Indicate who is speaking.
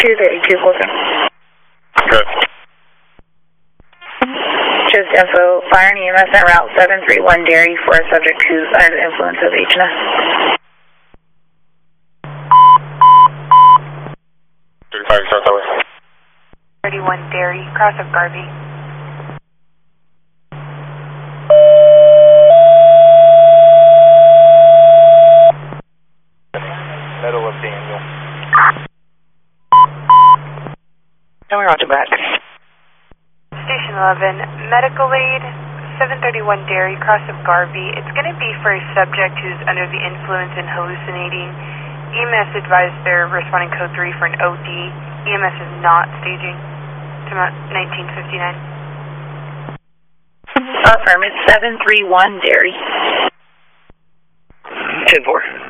Speaker 1: 232 closer.
Speaker 2: Okay.
Speaker 1: Just info, fire and EMS at Route 731 Dairy for a subject who's under the influence of HNS.
Speaker 2: 35, start that way.
Speaker 3: 31 Dairy, cross of Garvey.
Speaker 2: Middle of Daniel.
Speaker 1: And we're on to back.
Speaker 3: Station 11, medical aid, 731 Dairy, cross of Garvey. It's going to be for a subject who's under the influence and hallucinating. EMS advised they're responding code 3 for an OD. EMS is not staging. It's about 1959.
Speaker 1: Affirm, it's 731 Dairy.
Speaker 4: 10-4.